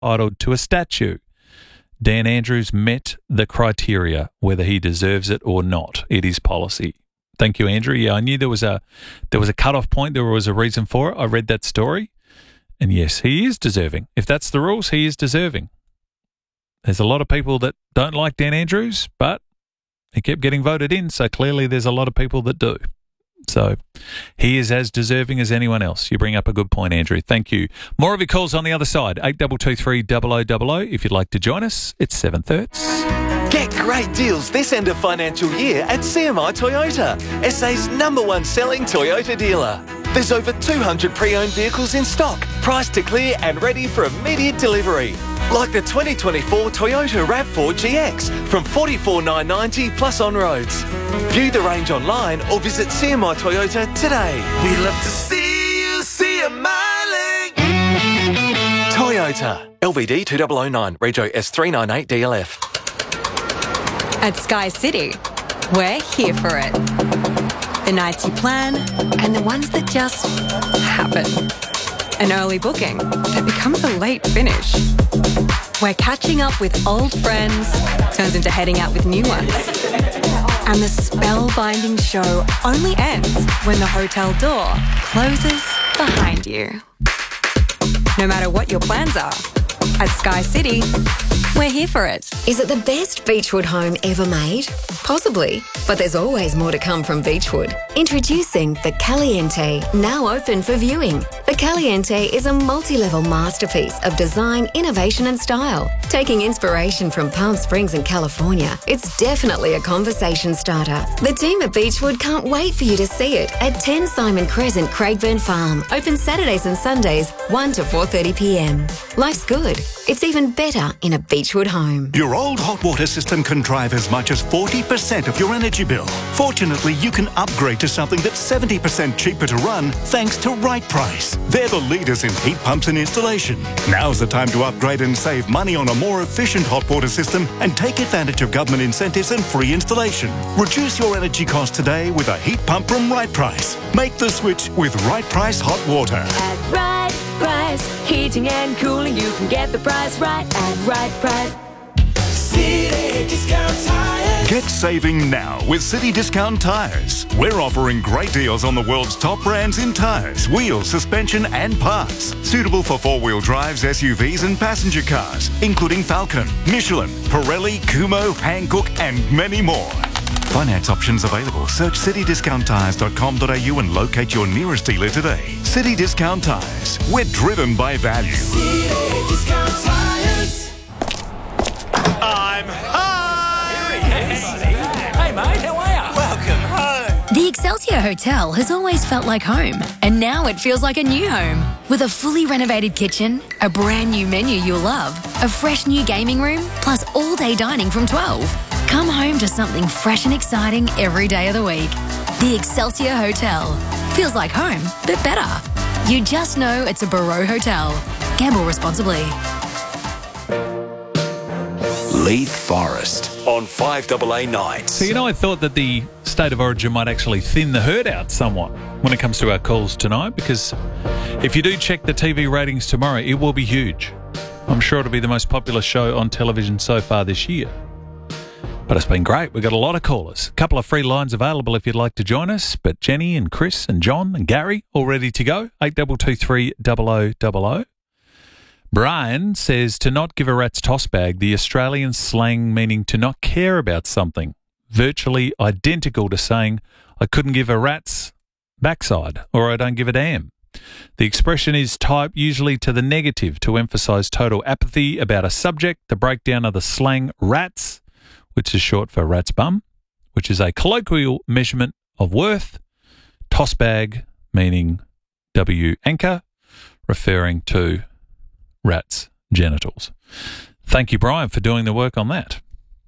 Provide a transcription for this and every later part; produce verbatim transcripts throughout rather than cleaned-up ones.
entitled to a statue. Dan Andrews met the criteria, whether he deserves it or not. It is policy. Thank you, Andrew. Yeah, I knew there was a there was a cut-off point. There was a reason for it. I read that story. And yes, he is deserving. If that's the rules, he is deserving. There's a lot of people that don't like Dan Andrews, but he kept getting voted in, so clearly there's a lot of people that do. So he is as deserving as anyone else. You bring up a good point, Andrew. Thank you. More of your calls on the other side. eight two two three, double oh double oh. If you'd like to join us, it's seven thirty. Get great deals this end of financial year at C M I Toyota, S A's number one selling Toyota dealer. There's over two hundred pre-owned vehicles in stock, priced to clear and ready for immediate delivery. Like the twenty twenty-four Toyota RAV four G X from forty-four thousand nine hundred ninety dollars plus on roads. View the range online or visit C M I Toyota today. We love to see you smiling. Toyota. L V D two thousand nine, Rego S three ninety-eight D L F. At Sky City, we're here for it. The nights you plan and the ones that just happen. An early booking that becomes a late finish. Where catching up with old friends turns into heading out with new ones. And the spellbinding show only ends when the hotel door closes behind you. No matter what your plans are, at Sky City, we're here for it. Is it the best Beechwood home ever made? Possibly, but there's always more to come from Beechwood. Introducing the Caliente, now open for viewing. The Caliente is a multi-level masterpiece of design, innovation and style. Taking inspiration from Palm Springs and California, it's definitely a conversation starter. The team at Beechwood can't wait for you to see it at ten Simon Crescent, Craigburn Farm. Open Saturdays and Sundays, one to four thirty p m. Life's good. It's even better in a Beechwood home. Your old hot water system can drive as much as forty percent of your energy bill. Fortunately, you can upgrade to something that's seventy percent cheaper to run thanks to Right Price. They're the leaders in heat pumps and installation. Now's the time to upgrade and save money on a more efficient hot water system and take advantage of government incentives and free installation. Reduce your energy costs today with a heat pump from Right Price. Make the switch with Right Price Hot Water. At Right Price, heating and cooling, you can get the price right at Right Price. City Discount Tires. Get saving now with City Discount Tires. We're offering great deals on the world's top brands in tires, wheels, suspension and parts. Suitable for four-wheel drives, S U Vs and passenger cars, including Falcon, Michelin, Pirelli, Kumho, Hankook and many more. Finance options available. Search city discount tires dot com dot a u and locate your nearest dealer today. City Discount Tires. We're driven by value. City Discount Tires. I'm home. Hey mate, how are you? Welcome home. The Excelsior Hotel has always felt like home, and now it feels like a new home. With a fully renovated kitchen, a brand new menu you'll love, a fresh new gaming room, plus all-day dining from twelve. Come home to something fresh and exciting every day of the week. The Excelsior Hotel. Feels like home, but better. You just know it's a Barreau Hotel. Gamble responsibly. Leith Forest on five A A nights. So, you know, I thought that the state of origin might actually thin the herd out somewhat when it comes to our calls tonight, because if you do check the T V ratings tomorrow, it will be huge. I'm sure it'll be the most popular show on television so far this year. But it's been great. We've got a lot of callers. A couple of free lines available if you'd like to join us. But Jenny and Chris and John and Gary all ready to go. eight two two three, double oh double oh. Brian says to not give a rat's toss bag, the Australian slang meaning to not care about something. Virtually identical to saying I couldn't give a rat's backside or I don't give a damn. The expression is typed usually to the negative to emphasise total apathy about a subject. The breakdown of the slang rats, which is short for rat's bum, which is a colloquial measurement of worth. Toss bag, meaning W anchor, referring to rats' genitals. Thank you, Brian, for doing the work on that.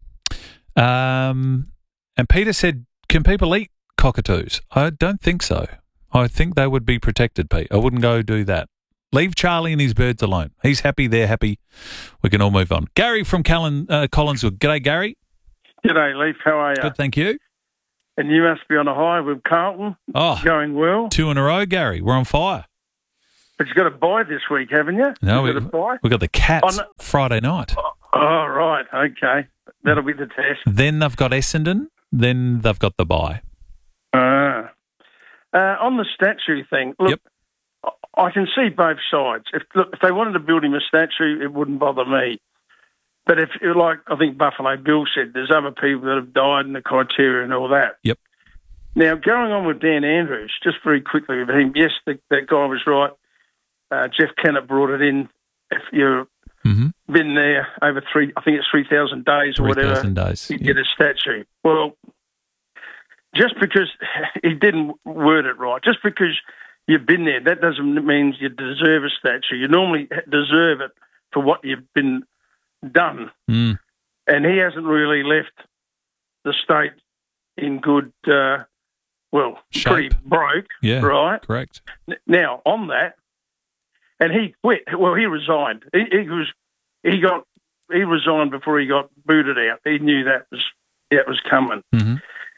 Um, and Peter said, can people eat cockatoos? I don't think so. I think they would be protected, Pete. I wouldn't go do that. Leave Charlie and his birds alone. He's happy, they're happy. We can all move on. Gary from Callan, uh, Collinswood. G'day, Gary. G'day, Leaf. How are you? Good, thank you. And you must be on a high with Carlton. Oh, going well. Two in a row, Gary. We're on fire. But you've got to buy this week, haven't you? No, You've we, got to buy? we've got the Cats Oh, no. Friday night. Oh, right. Okay. That'll be the test. Then they've got Essendon. Then they've got the bye. Uh, uh, on the statue thing, look, Yep. I can see both sides. If look, if they wanted to build him a statue, it wouldn't bother me. But if, like I think Buffalo Bill said, there's other people that have died and the criteria and all that. Yep. Now, going on with Dan Andrews, just very quickly with him, yes, the, that guy was right. Uh, Jeff Kennett brought it in. If you've Mm-hmm. been there over three, I think it's three thousand days or whatever, three thousand days. you Yep. get a statue. Well, just because he didn't word it right, just because you've been there, that doesn't mean you deserve a statue. You normally deserve it for what you've been done. Mm. And he hasn't really left the state in good, uh, well, Shape. pretty broke, Yeah, right? correct. N- Now, on that, and he quit. Well, he resigned. He, he was, he got, he resigned before he got booted out. He knew that was, that was coming. Mm-hmm.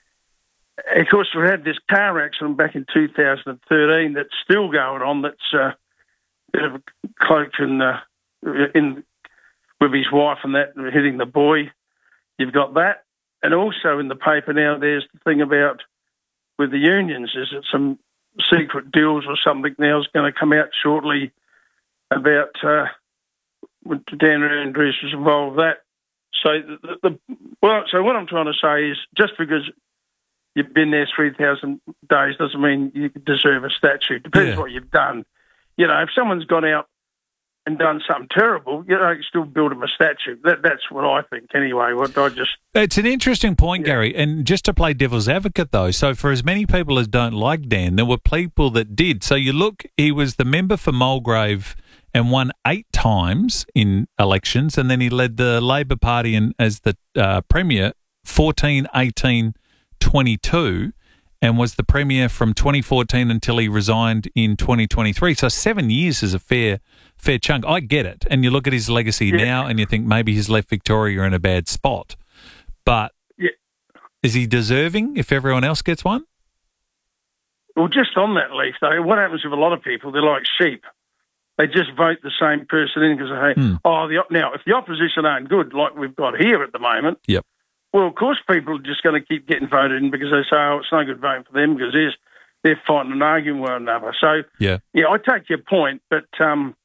Of course, we had this car accident back in two thousand thirteen that's still going on. That's uh, a bit of a cloak and uh, in with his wife and that hitting the boy. You've got that, and also in the paper now, there's the thing about with the unions. Is that some secret deals or something now is going to come out shortly about uh, Dan Andrews was involved with that. So the, the well, so what I'm trying to say is just because you've been there three thousand days doesn't mean you deserve a statue. Depends Yeah. what you've done. You know, if someone's gone out and done something terrible, you know, you still build them a statue. That, that's what I think anyway. What I just... It's an interesting point, Yeah. Gary. And just to play devil's advocate, though, so for as many people as don't like Dan, there were people that did. So you look, he was the member for Mulgrave and won eight times in elections, and then he led the Labor Party in, as the uh, Premier fourteen, eighteen, twenty-two, and was the Premier from twenty fourteen until he resigned in twenty twenty-three. So seven years is a fair fair chunk. I get it. And you look at his legacy Yeah. now and you think maybe he's left Victoria in a bad spot. But Yeah. is he deserving if everyone else gets one? Well, just on that, Leaf, though, what happens with a lot of people, they're like sheep. They just vote the same person in because they say, Hmm. oh, the, op- now, if the opposition aren't good, like we've got here at the moment, Yep. well, of course people are just going to keep getting voted in because they say, oh, it's no good voting for them because they're, they're fighting and arguing with one another. So, Yeah. yeah, I take your point, but um,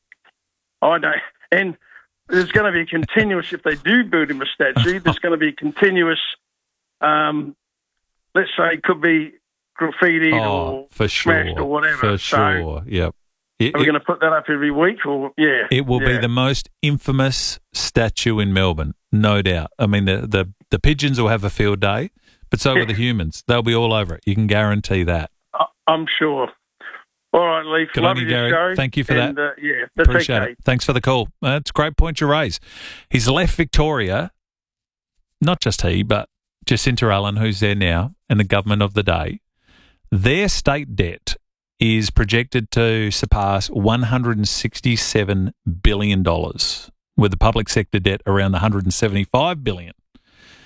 I don't. And there's going to be a continuous, if they do build him a statue, there's going to be a continuous, um, let's say, it could be graffitied Oh, or for smashed sure. or whatever. For So, sure. Yep. It, are we it- going to put that up every week? Or yeah, it will be yeah. the most infamous statue in Melbourne, no doubt. I mean, the, the, the pigeons will have a field day, but so will the humans. They'll be all over it. You can guarantee that. I- I'm sure. All right, Leaf. Good Love on you, your Gary. show. Thank you for and, that. Uh, yeah, that's Appreciate okay. it. Thanks for the call. That's a great point you raise. He's left Victoria, not just he, but Jacinta Allen, who's there now, and the government of the day. Their state debt is projected to surpass one hundred sixty-seven billion dollars, with the public sector debt around one hundred seventy-five billion dollars.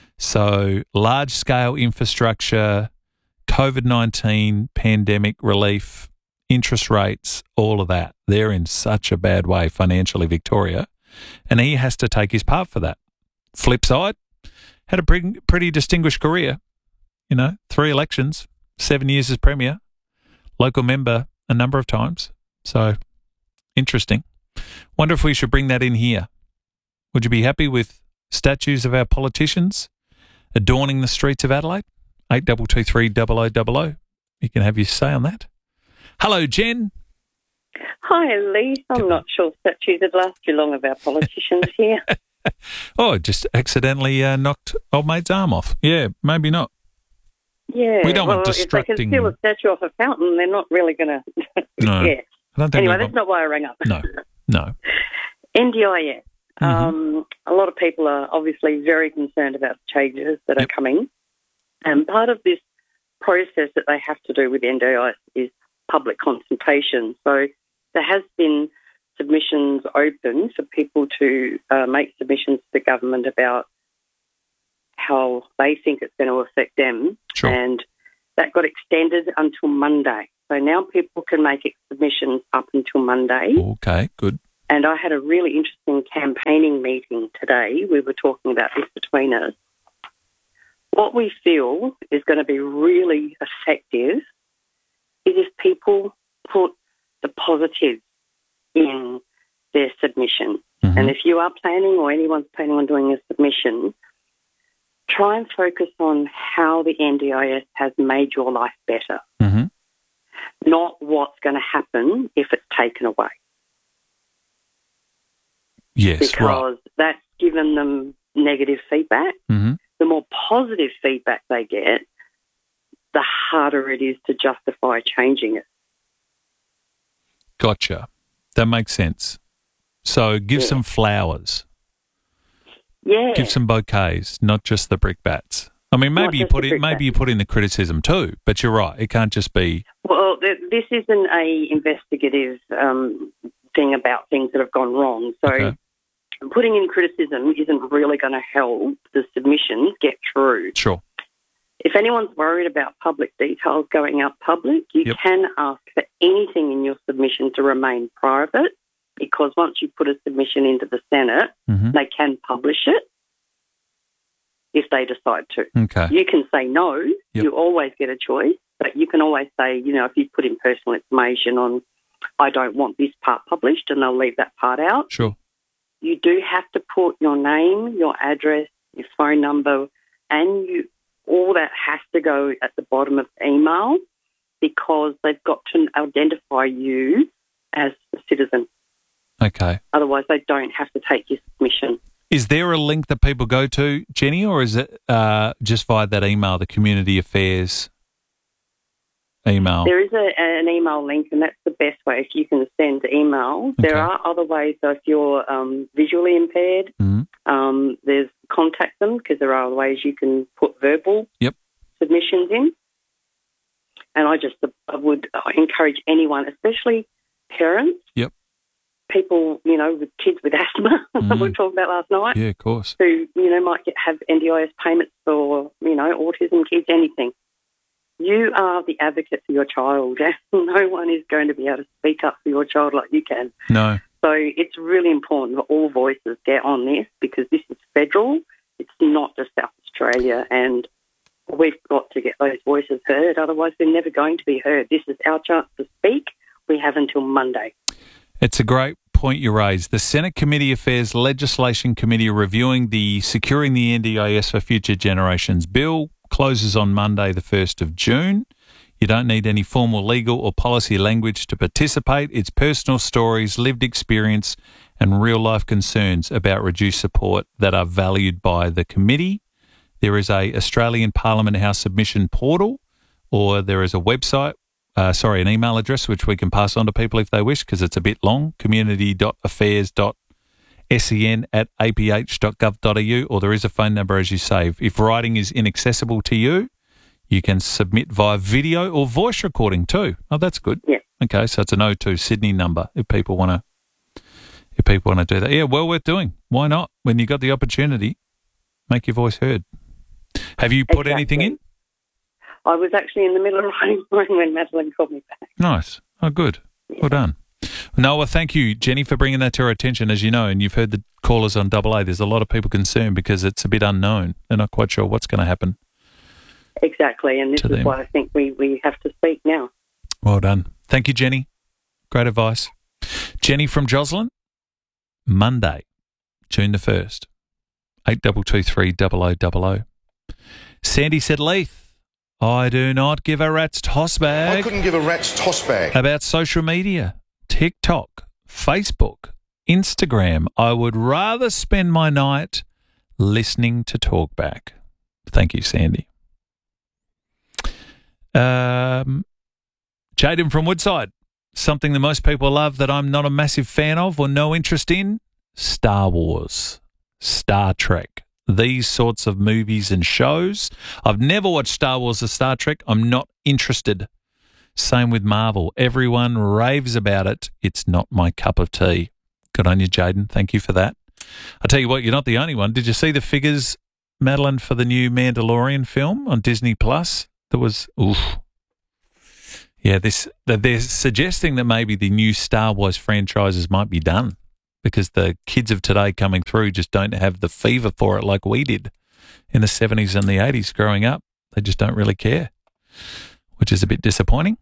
So large-scale infrastructure, COVID nineteen, pandemic relief, interest rates, all of that. They're in such a bad way financially, Victoria, and he has to take his part for that. Flip side, had a pretty, pretty distinguished career, you know, three elections, seven years as Premier, local member a number of times. So, interesting. Wonder if we should bring that in here. Would you be happy with statues of our politicians adorning the streets of Adelaide? eight two two three double oh double oh. You can have your say on that. Hello, Jen. Hi, Lee. I'm not sure statues would last too long of our politicians here. Oh, just accidentally uh, knocked old mate's arm off. Yeah, maybe not. Yeah. We don't well, want if they distracting- can steal a statue off a fountain, they're not really going to... No. yeah. I don't think Anyway, we that's want- not why I rang up. No, no. N D I S. Mm-hmm. Um, a lot of people are obviously very concerned about the changes that Yep. are coming. And part of this process that they have to do with N D I S is public consultation. So there has been submissions open for people to uh, make submissions to the government about how they think it's going to affect them. Sure. And that got extended until Monday. So now people can make submissions up until Monday. Okay, good. And I had a really interesting campaigning meeting today. We were talking about this between us. What we feel is going to be really effective is if people put the positives in their submission. Mm-hmm. And if you are planning or anyone's planning on doing a submission, try and focus on how the N D I S has made your life better, mm-hmm. not what's going to happen if it's taken away. Yes, because right. that's given them negative feedback. Mm-hmm. The more positive feedback they get, the harder it is to justify changing it. Gotcha. That makes sense. So give yeah. some flowers. Yeah. Give some bouquets, not just the brickbats. I mean, maybe you put in maybe you put in the criticism too, but you're right. It can't just be. Well, th- this isn't a investigative um, thing about things that have gone wrong. So Okay. putting in criticism isn't really going to help the submissions get through. Sure. If anyone's worried about public details going out public, you Yep. can ask for anything in your submission to remain private, because once you put a submission into the Senate, Mhm. they can publish it if they decide to. Okay. You can say no. Yep. You always get a choice, but you can always say, you know, if you put in personal information on, I don't want this part published, and they'll leave that part out. Sure. You do have to put your name, your address, your phone number, and you, all that has to go at the bottom of the email, because they've got to identify you as a citizen. Okay. Otherwise, they don't have to take your submission. Is there a link that people go to, Jenny, or is it uh, just via that email, the Community Affairs email? There is a, an email link, and that's the best way if you can send email. Okay. There are other ways, so if you're um, visually impaired, Mm-hmm. um, there's contact them, because there are ways you can put verbal Yep. submissions in. And I just I would encourage anyone, especially parents, Yep. people, you know, with kids with asthma, Mm. we were talking about last night, Yeah, of course. who, you know, might get, have N D I S payments for, you know, autism kids, anything. You are the advocate for your child, and no one is going to be able to speak up for your child like you can. No. So it's really important that all voices get on this, because this is federal. It's not just South Australia, and we've got to get those voices heard. Otherwise, they're never going to be heard. This is our chance to speak. We have until Monday. It's a great point you raised. The Senate Committee Affairs Legislation Committee reviewing the Securing the N D I S for Future Generations bill closes on Monday, the first of June. You don't need any formal legal or policy language to participate. It's personal stories, lived experience, and real-life concerns about reduced support that are valued by the committee. There is a Australian Parliament House submission portal, or there is a website, uh, sorry, an email address, which we can pass on to people if they wish, because it's a bit long, community dot affairs dot sen at a p h dot gov dot a u, or there is a phone number, as you say. If writing is inaccessible to you, you can submit via video or voice recording too. Oh, that's good. Yeah. Okay, so it's an oh two Sydney number if people want to if people want to do that. Yeah, well worth doing. Why not? When you got the opportunity, make your voice heard. Have you put Exactly. anything in? I was actually in the middle of writing mine when Madeline called me back. Nice. Oh, good. Well done. Noah, thank you, Jenny, for bringing that to our attention. As you know, and you've heard the callers on Double A, there's a lot of people concerned because it's a bit unknown. They're not quite sure what's going to happen. Exactly, and this To is them. why I think we, we have to speak now. Well done. Thank you, Jenny. Great advice. Jenny from Joslin, Monday, June the first, eight two two three double oh double oh. Sandy said, Leith, I do not give a rat's toss bag. I couldn't give a rat's toss bag. About social media, TikTok, Facebook, Instagram. I would rather spend my night listening to Talkback. Thank you, Sandy. Um, Jaden from Woodside. Something that most people love that I'm not a massive fan of or no interest in? Star Wars, Star Trek, these sorts of movies and shows. I've never watched Star Wars or Star Trek. I'm not interested. Same with Marvel. Everyone raves about it. It's not my cup of tea. Good on you, Jaden. Thank you for that. I tell you what, you're not the only one. Did you see the figures, Madeline, for the new Mandalorian film on Disney Plus? that was, oof. Yeah, this they're suggesting that maybe the new Star Wars franchises might be done because the kids of today coming through just don't have the fever for it like we did in the seventies and the eighties growing up. They just don't really care, which is a bit disappointing,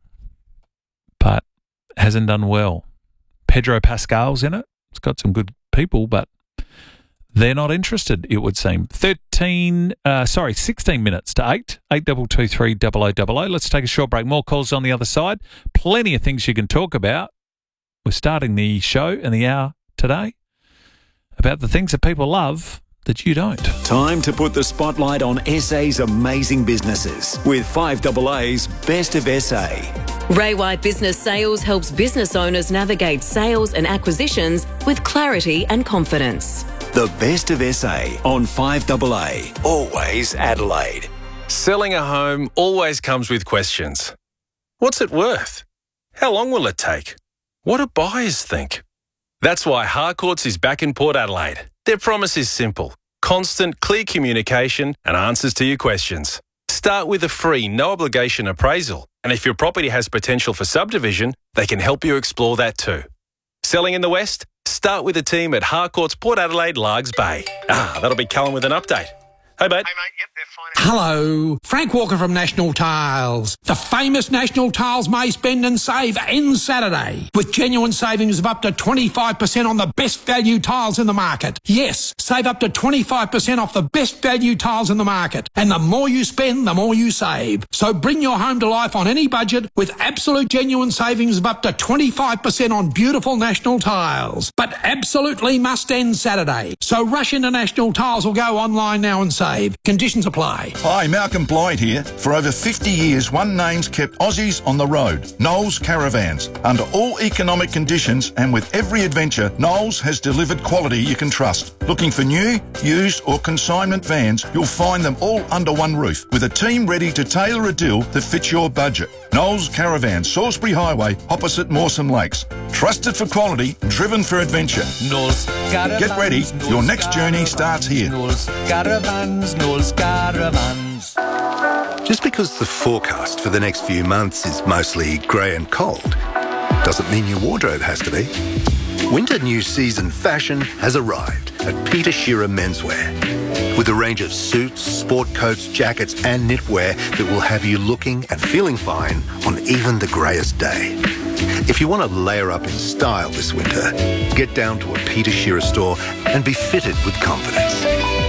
but hasn't done well. Pedro Pascal's in it. It's got some good people, but they're not interested, it would seem. Thirteen, uh, sorry, sixteen minutes to eight. Eight double two three double o double o. Let's take a short break. More calls on the other side. Plenty of things you can talk about. We're starting the show and the hour today about the things that people love that you don't. Time to put the spotlight on S A's amazing businesses with five A A's Best of S A. Ray White Business Sales helps business owners navigate sales and acquisitions with clarity and confidence. The Best of S A on five A A. Always Adelaide. Selling a home always comes with questions. What's it worth? How long will it take? What do buyers think? That's why Harcourts is back in Port Adelaide. Their promise is simple. Constant, clear communication and answers to your questions. Start with a free, no-obligation appraisal. And if your property has potential for subdivision, they can help you explore that too. Selling in the West? Start with a team at Harcourts Port Adelaide, Largs Bay. Ah, that'll be Callum with an update. Hey, mate. Hey, mate. Yep, they're fine. Hello. Frank Walker from National Tiles. The famous National Tiles May Spend and Save ends Saturday with genuine savings of up to twenty-five percent on the best value tiles in the market. Yes, save up to twenty-five percent off the best value tiles in the market. And the more you spend, the more you save. So bring your home to life on any budget with absolute genuine savings of up to twenty-five percent on beautiful National Tiles. But absolutely must end Saturday. So rush into National Tiles or go online now and save. Conditions apply. Hi, Malcolm Blyde here. For over fifty years, one name's kept Aussies on the road. Knowles Caravans. Under all economic conditions and with every adventure, Knowles has delivered quality you can trust. Looking for new, used or consignment vans, you'll find them all under one roof with a team ready to tailor a deal that fits your budget. Knowles Caravans, Salisbury Highway, opposite Mawson Lakes. Trusted for quality, driven for adventure. Knowles Caravans. Get ready, Knowles your next journey starts here. Knowles Caravans, Knowles Caravans. Just because the forecast for the next few months is mostly grey and cold, doesn't mean your wardrobe has to be. Winter new season fashion has arrived at Peter Shearer Menswear. With a range of suits, sport coats, jackets and knitwear that will have you looking and feeling fine on even the greyest day. If you want to layer up in style this winter, get down to a Peter Shearer store and be fitted with confidence.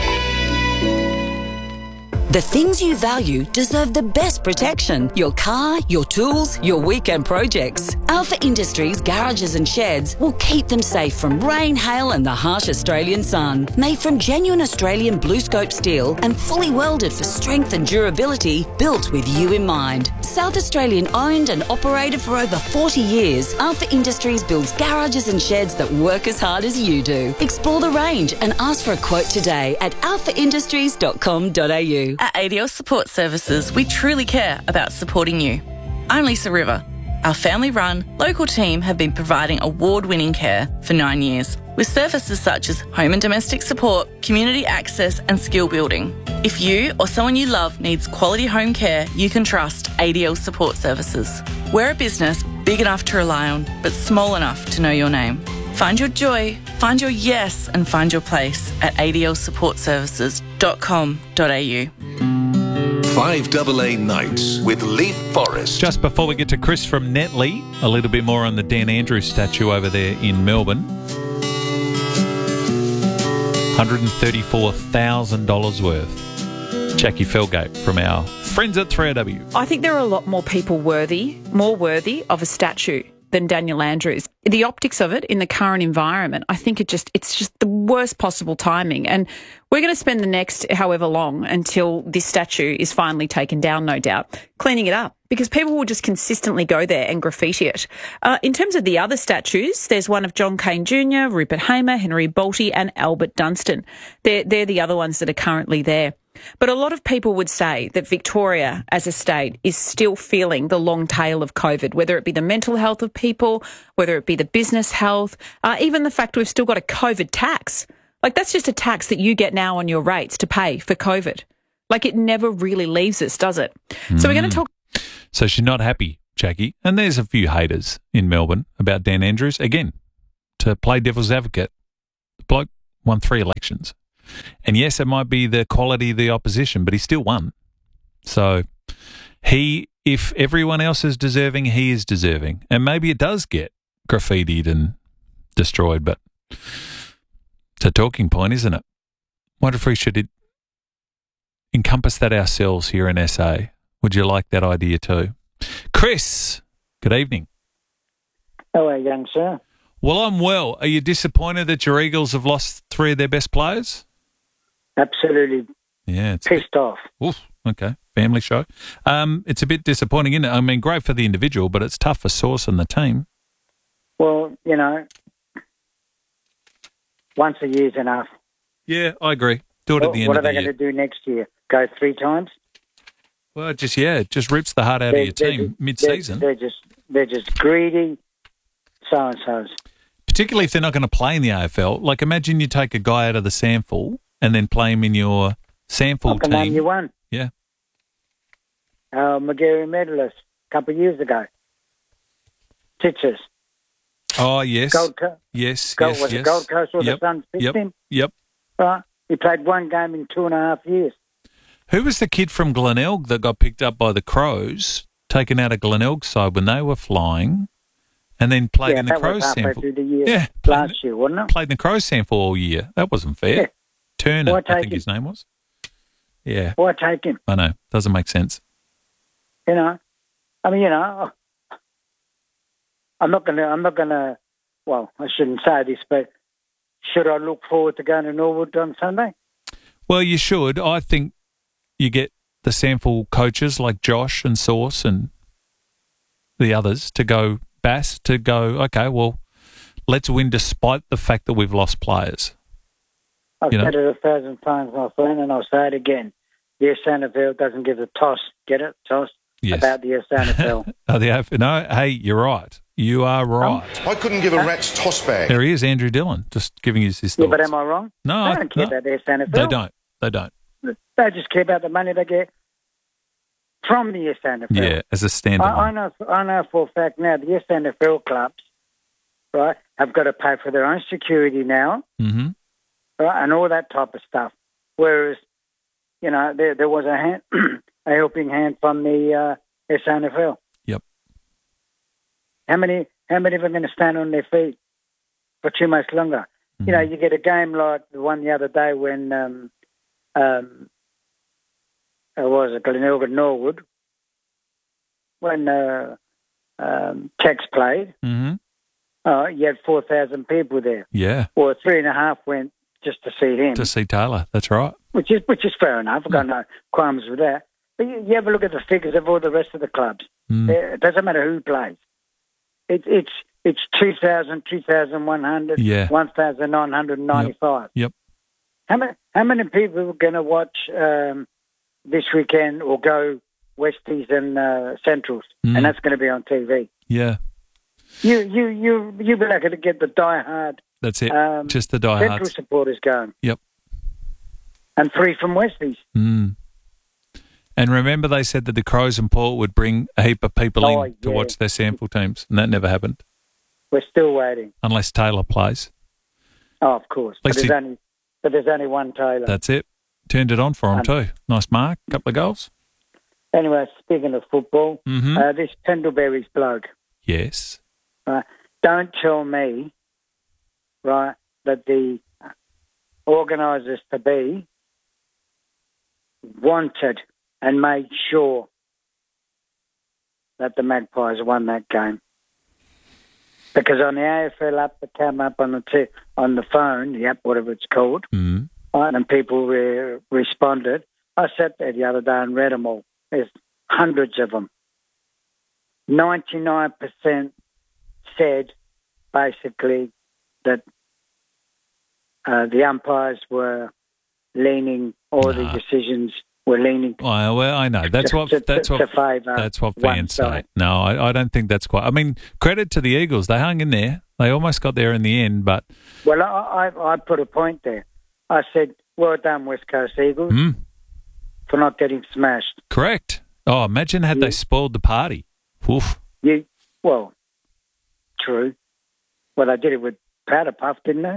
The things you value deserve the best protection. Your car, your tools, your weekend projects. Alpha Industries garages and sheds will keep them safe from rain, hail and the harsh Australian sun. Made from genuine Australian blue scope steel and fully welded for strength and durability, built with you in mind. South Australian owned and operated for over forty years, Alpha Industries builds garages and sheds that work as hard as you do. Explore the range and ask for a quote today at alpha industries dot com dot a u. At A D L Support Services, we truly care about supporting you. I'm Lisa River. Our family-run, local team have been providing award-winning care for nine years, with services such as home and domestic support, community access and skill building. If you or someone you love needs quality home care, you can trust A D L Support Services. We're a business big enough to rely on, but small enough to know your name. Find your joy, find your yes and find your place at a d l support services dot com dot a u. five A A Nights with Leith Forrest. Just before we get to Chris from Netley, a little bit more on the Dan Andrews statue over there in Melbourne. one hundred thirty-four thousand dollars worth. Jackie Felgate from our friends at three A W. I think there are a lot more people worthy, more worthy of a statue than Daniel Andrews. The optics of it in the current environment, I think it just it's just the worst possible timing. And we're going to spend the next however long until this statue is finally taken down, no doubt, cleaning it up, because people will just consistently go there and graffiti it. Uh, in terms of the other statues, there's one of John Cain Junior, Rupert Hamer, Henry Bolte and Albert Dunstan. They're, they're the other ones that are currently there. But a lot of people would say that Victoria as a state is still feeling the long tail of COVID, whether it be the mental health of people, whether it be the business health, uh, even the fact we've still got a COVID tax. Like, that's just a tax that you get now on your rates to pay for COVID. Like it never really leaves us, does it? So we're going to talk. So she's not happy, Jackie. And there's a few haters in Melbourne about Dan Andrews. Again, to play devil's advocate, the bloke won three elections. And yes, it might be the quality of the opposition, but he still won. So he, if everyone else is deserving, he is deserving. And maybe it does get graffitied and destroyed, but it's a talking point, isn't it? Wonder if we should encompass that ourselves here in S A. Would you like that idea too? Chris, good evening. Hello, young sir. Well, I'm well. Are you disappointed that your Eagles have lost three of their best players? Absolutely. Yeah. It's pissed off. Oof, okay. Family show. Um, it's a bit disappointing, isn't it? I mean, great for the individual, but it's tough for Sauce and the team. Well, you know, once a year's enough. Yeah, I agree. Do it well, at the end What of are the they year. going to do next year? Go three times? Well, it just, yeah, it just rips the heart out they're, of your they're team just, mid-season. They're, they're, just, they're just greedy so-and-sos. Particularly if they're not going to play in the A F L. Like, imagine you take a guy out of the Samful and then play him in your Samful Like the name team. you won. Yeah. Uh, McGarry medalist a couple of years ago. Titches. Oh, yes. Gold Coast. Yes, Gold, yes, was yes. it Gold Coast or Yep, the Suns picked yep, him? Yep. Right. He played one game in two and a half years. Who was the kid from Glenelg that got picked up by the Crows, taken out of Glenelg's side when they were flying, and then played yeah, in the that Crows was halfway sample? through the year Yeah, last year, wasn't it? Played in the Crows sample all year. That wasn't fair. Yeah. Turner, Why I take think him? his name was. Yeah. Why take him? I know. Doesn't make sense. You know, I mean, you know, I'm not gonna, I'm not gonna. Well, I shouldn't say this, but should I look forward to going to Norwood on Sunday? Well, you should. I think you get the sample coaches like Josh and Sauce and the others to go, Bass, to go, okay, well, let's win despite the fact that we've lost players. I've You know? said it a thousand times, my friend, and I'll say it again. The S N F L doesn't give a toss, get it, toss, Yes. about the S N F L. Oh, the A F L. No, hey, you're right. You are right. I couldn't give a rat's toss bag. There he is, Andrew Dillon, just giving us his Yeah, thoughts. but am I wrong? No, They I- don't care no. about the S N F L. They don't. They don't. They just care about the money they get from the S N F L. Yeah, as a I, standalone. I know. I know for a fact now the S N F L clubs, right, have got to pay for their own security now, Mm-hmm. right, and all that type of stuff. Whereas, you know, there there was a hand, a helping hand from the uh, S N F L. Yep. How many? How many of them are going to stand on their feet for too much longer? Mm-hmm. You know, you get a game like the one the other day when um, um, it was at Glenelg and Norwood when uh, um, Tex played. Mm-hmm. Uh, you had four thousand people there. Yeah. Well, three and a half went just to see him, To see Taylor. That's right. which is which is fair enough. I've got no qualms with that. But you, you have a look at the figures of all the rest of the clubs. Mm. It doesn't matter who plays. It, it's it's two thousand, two thousand one hundred, Yeah. one thousand nine hundred ninety-five. Yep. How many how many people are going to watch um, this weekend or go Westies and uh, Centrals, Mm. and that's going to be on T V? Yeah. You you you you be lucky to get the diehard That's it. um, Just the Central diehards. supporters going, Yep. and three from Westies. Mm. And remember they said that the Crows and Port would bring a heap of people Oh, in to yeah. watch their sample teams, and that never happened, We're still waiting. unless Taylor plays. Oh, of course, but Least there's he- only but there's only one Taylor. That's it. Turned it on for him Um, too. Nice mark, couple of goals. Anyway, speaking of football, Mhm. uh, this Pendlebury's bloke. Yes. Right. Don't tell me, right, that the organisers to be wanted and made sure that the Magpies won that game. Because on the A F L app that came up on the t- on the phone, the app, whatever it's called, Mm. right, and people re- responded. I sat there the other day and read them all. There's hundreds of them. ninety-nine percent said basically that uh, the umpires were leaning, all the decisions were leaning. Oh, well, I know. That's to- what to- that's to what favour that's what one fans say. side. No, I, I don't think that's quite. I mean, credit to the Eagles. They hung in there. They almost got there in the end, but Well, I, I, I put a point there. I said, well done, West Coast Eagles. mm, for not getting smashed. Correct. Oh, imagine had Yeah. they spoiled the party. Oof. You, well, true. Well, they did it with Powder Puff, didn't they?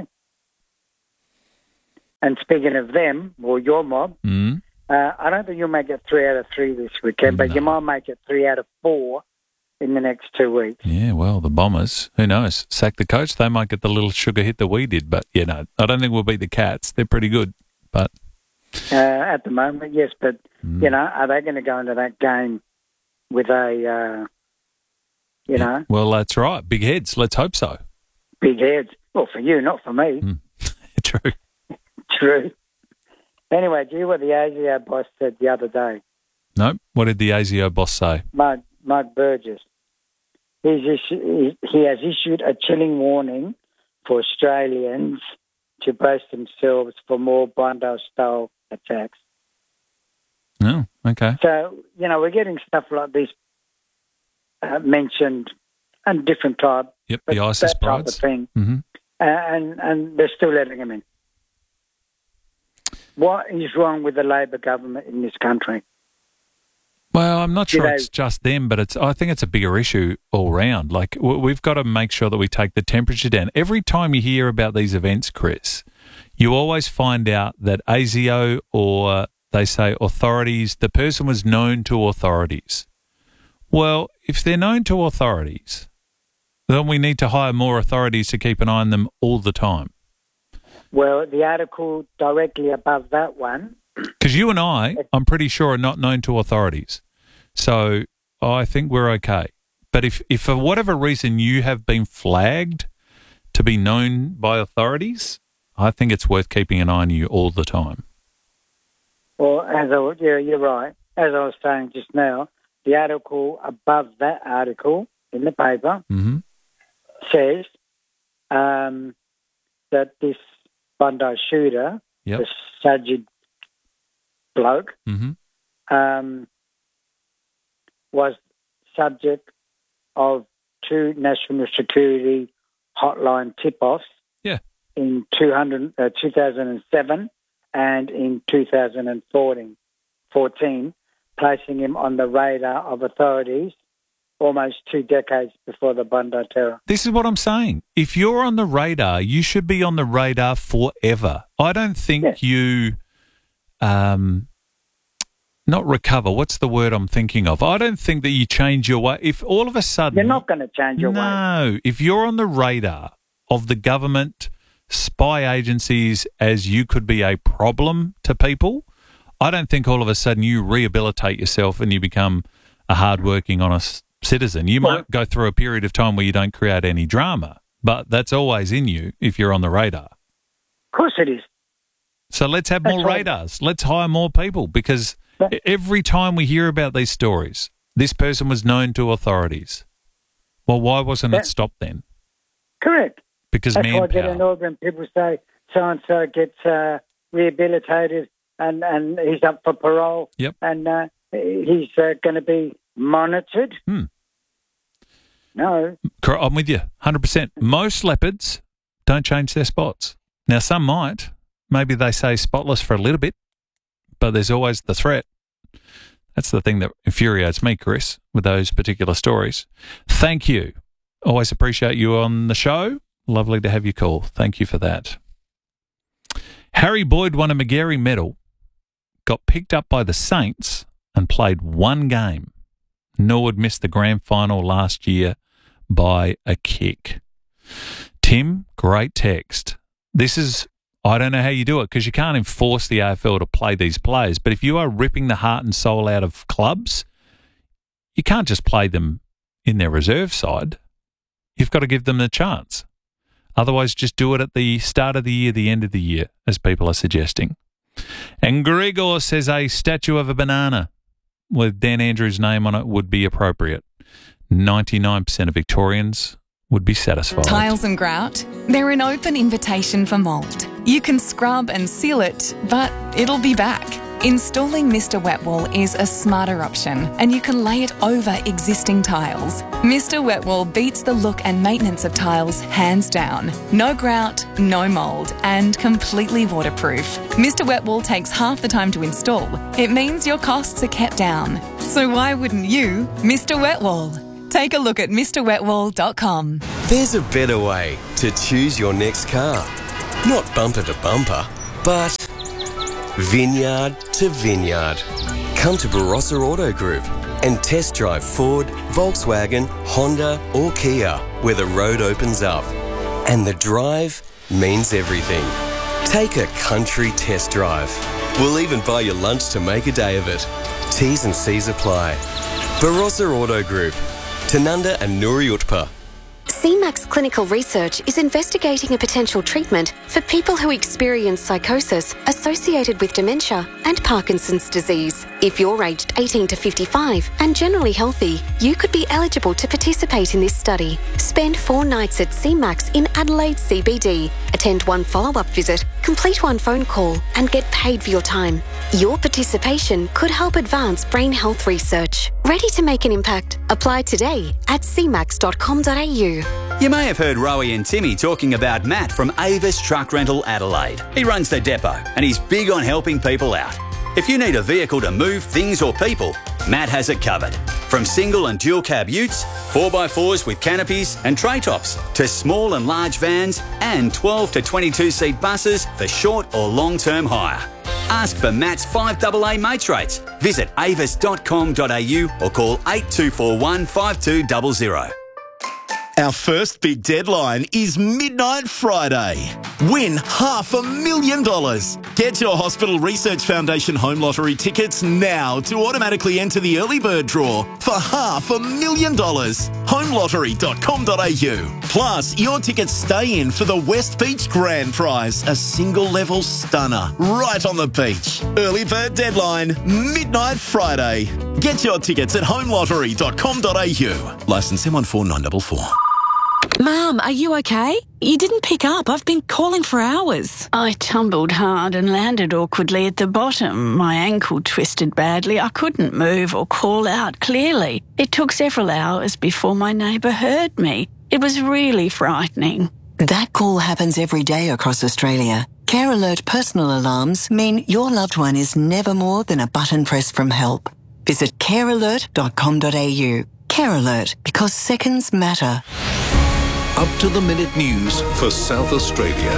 And speaking of them, or your mob, Mm. uh, I don't think you'll make it three out of three this weekend, but you might make it three out of four in the next two weeks. Yeah, well, the Bombers, who knows? Sack the coach, they might get the little sugar hit that we did. But, you know, I don't think we'll beat the Cats. They're pretty good. But Uh, at the moment, yes, but, Mm. you know, are they going to go into that game with a, uh, you know, Well, that's right. Big heads. Let's hope so. big heads? Well, for you, not for me. True. True. Anyway, do you hear what the A S I O boss said the other day? No? What did the A S I O boss say? Mark, Mark Burgess. He's issu- he, he has issued a chilling warning for Australians to brace themselves for more Bondi-style attacks. No, okay. So, you know, we're getting stuff like this uh, mentioned and different type. Yep, but the ISIS that type of brides. thing. Mm-hmm. Uh, and, and they're still letting them in. What is wrong with the Labor government in this country? Well, I'm not Do sure they- it's just them, but it's. I think it's a bigger issue all round. Like, w- we've got to make sure that we take the temperature down. Every time you hear about these events, Chris, you always find out that A S I O or they say authorities, the person was known to authorities. Well, if they're known to authorities, then we need to hire more authorities to keep an eye on them all the time. Well, the article directly above that one, Because you and I, I'm pretty sure, are not known to authorities. So I think we're okay. But if, if for whatever reason you have been flagged to be known by authorities, I think it's worth keeping an eye on you all the time. well, as I, was- yeah, you're right. As I was saying just now, the article above that article in the paper Mm-hmm. says um, that this Bondi shooter, Yep. the Sajid bloke, Mm-hmm. um, was subject of two national security hotline tip-offs Yeah. in two hundred, uh, two thousand seven and in two thousand fourteen, fourteen, placing him on the radar of authorities almost two decades before the Bondi terror. This is what I'm saying. If you're on the radar, you should be on the radar forever. I don't think you, um, not recover. What's the word I'm thinking of? I don't think that you change your way. If all of a sudden... You're not going to change your way. No. If you're on the radar of the government, spy agencies, as you could be a problem to people, I don't think all of a sudden you rehabilitate yourself and you become a hardworking, honest citizen. You might go through a period of time where you don't create any drama, but that's always in you if you're on the radar. Of course it is. So let's have more That's right. radars. Let's hire more people because e- every time we hear about these stories, this person was known to authorities. Well, why wasn't Yeah. it stopped then? Correct. Because That's why I get manpower. annoyed when people say so-and-so gets uh, rehabilitated and, and he's up for parole Yep. and uh, he's uh, going to be monitored. Hmm. No. Cor- I'm with you, one hundred percent. Most leopards don't change their spots. Now, some might. Maybe they say spotless for a little bit, but there's always the threat. That's the thing that infuriates me, Chris, with those particular stories. Thank you. Always appreciate you on the show. Lovely to have you call. Thank you for that. Harry Boyd won a McGarry medal, got picked up by the Saints and played one game. Norwood missed the grand final last year by a kick. Tim, great text. This is, I don't know how you do it because you can't enforce the A F L to play these players, but if you are ripping the heart and soul out of clubs, you can't just play them in their reserve side. You've got to give them a chance. Otherwise, just do it at the start of the year, the end of the year, as people are suggesting. And Gregor says a statue of a banana with Dan Andrews' name on it would be appropriate. ninety-nine percent of Victorians would be satisfied. Tiles and grout, they're an open invitation for mould. You can scrub and seal it, but it'll be back. Installing Mister Wet Wall is a smarter option, and you can lay it over existing tiles. Mister Wet Wall beats the look and maintenance of tiles hands down. No grout, no mould, and completely waterproof. Mister Wet Wall takes half the time to install. It means your costs are kept down. So why wouldn't you, Mister Wet Wall? Take a look at Mr Wet Wall dot com. There's a better way to choose your next car. Not bumper to bumper, but vineyard to vineyard. Come to Barossa Auto Group and test drive Ford, Volkswagen, Honda or Kia, where the road opens up. And the drive means everything. Take a country test drive. We'll even buy you lunch to make a day of it. T's and C's apply. Barossa Auto Group, Tanunda and Nuri Utpa. C MAX Clinical Research is investigating a potential treatment for people who experience psychosis associated with dementia and Parkinson's disease. If you're aged eighteen to fifty-five and generally healthy, you could be eligible to participate in this study. Spend four nights at C MAX in Adelaide C B D, attend one follow-up visit, complete one phone call and get paid for your time. Your participation could help advance brain health research. Ready to make an impact? Apply today at c max dot com dot a u. You may have heard Rowie and Timmy talking about Matt from Avis Truck Rental Adelaide. He runs the depot and he's big on helping people out. If you need a vehicle to move things or people, Matt has it covered. From single and dual cab utes, four by fours with canopies and tray tops, to small and large vans and twelve to twenty-two seat buses for short or long-term hire. Ask for Matt's five A A mates rates. Visit avis dot com dot a u or call eight two four one, five two zero zero. Our first big deadline is Midnight Friday. Win half a million dollars. Get your Hospital Research Foundation Home Lottery tickets now to automatically enter the early bird draw for half a million dollars. home lottery dot com dot a u. Plus, your tickets stay in for the West Beach Grand Prize, a single level stunner right on the beach. Early bird deadline, Midnight Friday. Get your tickets at home lottery dot com dot a u. Licence M one four nine four four. Mum, are you okay? You didn't pick up. I've been calling for hours. I tumbled hard and landed awkwardly at the bottom. My ankle twisted badly. I couldn't move or call out clearly. It took several hours before my neighbour heard me. It was really frightening. That call happens every day across Australia. Care Alert personal alarms mean your loved one is never more than a button press from help. Visit care alert dot com dot a u. Care Alert, because seconds matter. Up-to-the-minute news for South Australia.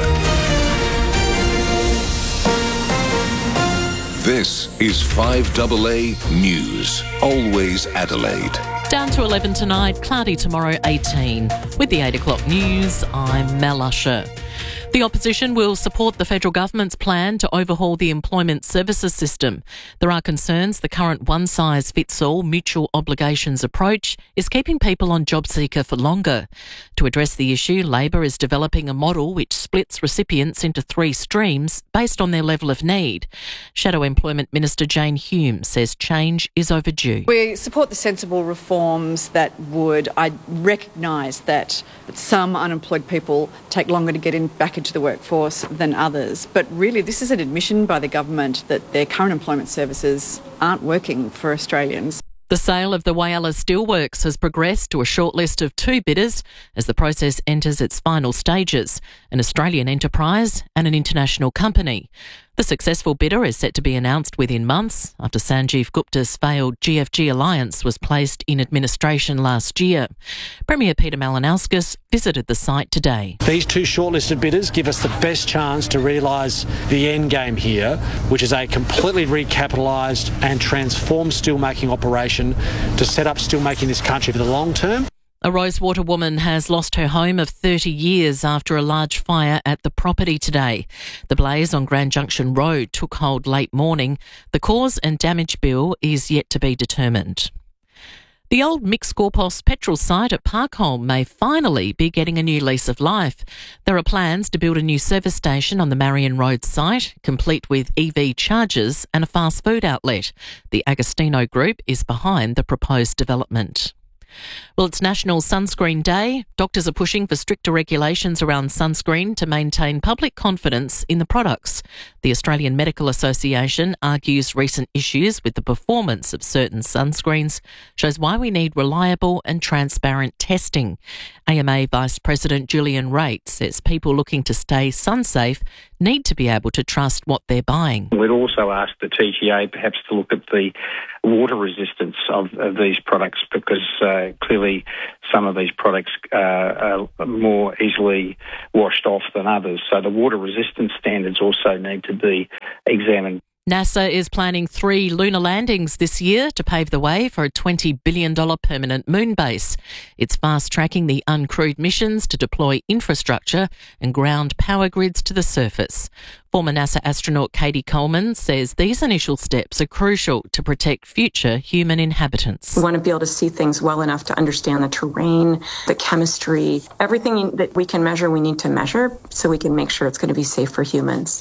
This is five A A News. Always Adelaide. Down to eleven tonight, cloudy tomorrow eighteen. With the eight o'clock news, I'm Mel Usher. The opposition will support the federal government's plan to overhaul the employment services system. There are concerns the current one-size-fits-all mutual obligations approach is keeping people on JobSeeker for longer. To address the issue, Labor is developing a model which splits recipients into three streams based on their level of need. Shadow Employment Minister Jane Hume says change is overdue. We support the sensible reforms that would I recognise that some unemployed people take longer to get in back into the workforce than others. But really, this is an admission by the government that their current employment services aren't working for Australians. The sale of the Whyalla Steelworks has progressed to a shortlist of two bidders as the process enters its final stages, an Australian enterprise and an international company. The successful bidder is set to be announced within months after Sanjeev Gupta's failed G F G alliance was placed in administration last year. Premier Peter Malinauskas visited the site today. These two shortlisted bidders give us the best chance to realise the end game here, which is a completely recapitalised and transformed steelmaking operation to set up steelmaking in this country for the long term. A Rosewater woman has lost her home of thirty years after a large fire at the property today. The blaze on Grand Junction Road took hold late morning. The cause and damage bill is yet to be determined. The old Mix Scorpos petrol site at Parkholme may finally be getting a new lease of life. There are plans to build a new service station on the Marion Road site, complete with E V chargers and a fast food outlet. The Agostino Group is behind the proposed development. Well, it's National Sunscreen Day. Doctors are pushing for stricter regulations around sunscreen to maintain public confidence in the products. The Australian Medical Association argues recent issues with the performance of certain sunscreens shows why we need reliable and transparent testing. A M A Vice President Julian Raitt says people looking to stay sun-safe need to be able to trust what they're buying. We'd also ask the T G A perhaps to look at the water resistance of, of these products, because uh, clearly some of these products uh, are more easily washed off than others. So the water resistance standards also need to be examined. NASA is planning three lunar landings this year to pave the way for a twenty billion dollars permanent moon base. It's fast-tracking the uncrewed missions to deploy infrastructure and ground power grids to the surface. Former NASA astronaut Katie Coleman says these initial steps are crucial to protect future human inhabitants. We want to be able to see things well enough to understand the terrain, the chemistry, everything that we can measure, we need to measure so we can make sure it's going to be safe for humans.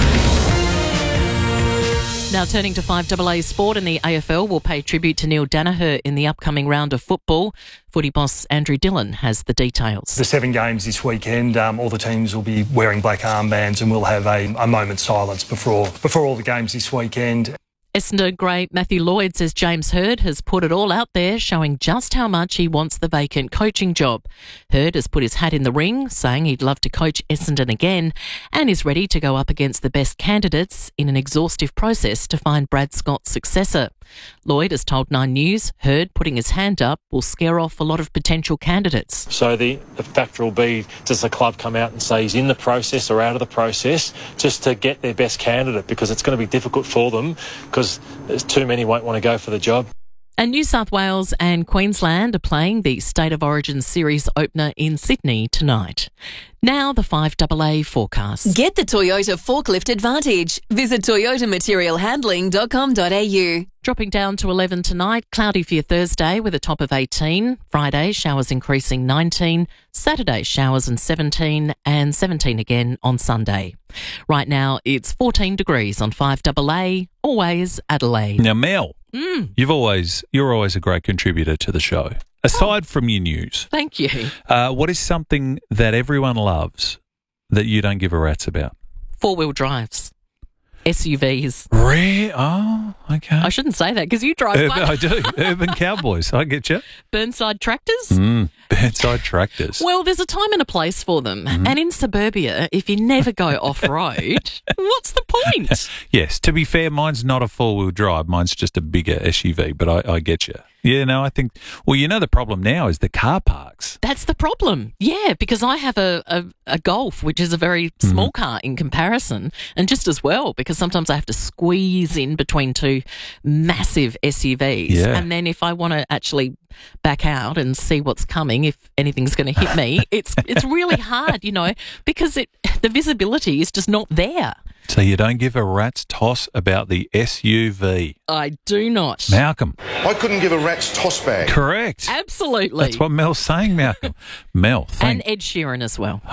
Now turning to five A A sport, and the A F L will pay tribute to Neil Danaher in the upcoming round of football. Footy boss Andrew Dillon has the details. The seven games this weekend, um, all the teams will be wearing black armbands, and we'll have a, a moment's silence before before all the games this weekend. Essendon great Matthew Lloyd says James Hird has put it all out there, showing just how much he wants the vacant coaching job. Hird has put his hat in the ring, saying he'd love to coach Essendon again, and is ready to go up against the best candidates in an exhaustive process to find Brad Scott's successor. Lloyd has told Nine News Hird putting his hand up will scare off a lot of potential candidates. So the, the factor will be, does the club come out and say he's in the process or out of the process, just to get their best candidate, because it's going to be difficult for them because there's too many won't want to go for the job. And New South Wales and Queensland are playing the State of Origin Series opener in Sydney tonight. Now the five A A forecast. Get the Toyota Forklift Advantage. Visit toyota material handling dot com dot a u. Dropping down to eleven tonight, cloudy for your Thursday with a top of eighteen. Friday, showers increasing nineteen. Saturday, showers and seventeen, and seventeen again on Sunday. Right now, it's fourteen degrees on five A A, always Adelaide. Now, Mel, mm. you've always, you're always a great contributor to the show. Aside oh. from your news. Thank you. Uh, what is something that everyone loves that you don't give a rat's about? Four-wheel drives. S U Vs. Re- oh, okay. I shouldn't say that because you drive Urban, one. I do. Urban cowboys. I get you. Burnside tractors? Mm, Burnside tractors. Well, there's a time and a place for them. Mm-hmm. And in suburbia, if you never go off-road, what's the point? Yes. To be fair, mine's not a four-wheel drive. Mine's just a bigger S U V, but I, I get you. Yeah, no, I think, well, you know, the problem now is the car parks. That's the problem. Yeah, because I have a, a, a Golf, which is a very small mm. car in comparison, and just as well, because sometimes I have to squeeze in between two massive S U Vs. Yeah. And then if I want to actually back out and see what's coming, if anything's going to hit me, it's it's really hard, you know, because it the visibility is just not there. So you don't give a rat's toss about the S U V? I do not. Malcolm. I couldn't give a rat's toss bag. Correct. Absolutely. That's what Mel's saying, Malcolm. Mel, thank And Ed Sheeran as well.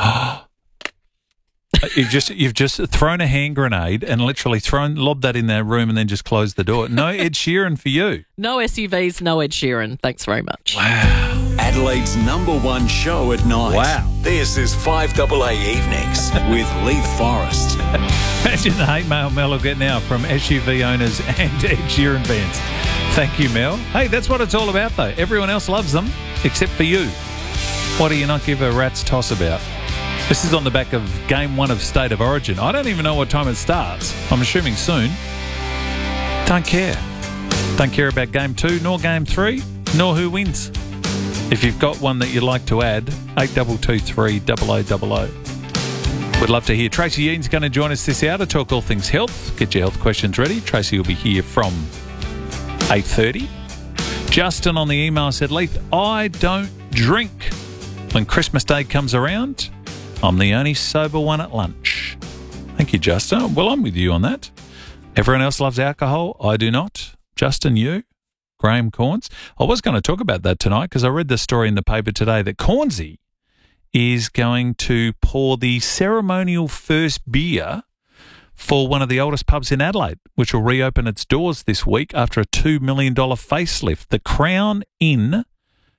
You've just you've just thrown a hand grenade and literally thrown lobbed that in their room and then just closed the door. No Ed Sheeran for you. No S U Vs, no Ed Sheeran. Thanks very much. Wow. Adelaide's number one show at night. Wow. This is five A A Evenings with Leith Forrest. Imagine the hate mail Mel will get now from S U V owners and Ed Sheeran fans. Thank you, Mel. Hey, that's what it's all about, though. Everyone else loves them, except for you. What do you not give a rat's toss about? This is on the back of Game one of State of Origin. I don't even know what time it starts. I'm assuming soon. Don't care. Don't care about Game two, nor Game three, nor who wins. If you've got one that you'd like to add, eight two two three double oh double oh. We'd love to hear. Tracy Yean's going to join us this hour to talk all things health. Get your health questions ready. Tracy will be here from eight thirty. Justin on the email said, Leith, I don't drink. When Christmas Day comes around, I'm the only sober one at lunch. Thank you, Justin. Well, I'm with you on that. Everyone else loves alcohol. I do not. Justin, you? Graham Corns? I was going to talk about that tonight because I read the story in the paper today that Cornsey is going to pour the ceremonial first beer for one of the oldest pubs in Adelaide, which will reopen its doors this week after a two million dollars facelift. The Crown Inn